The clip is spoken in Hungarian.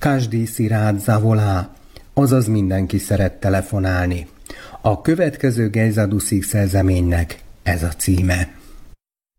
Každý si rád zavolá, azaz mindenki szeret telefonálni. A következő Gejza Duszig szerzeménynek ez a címe.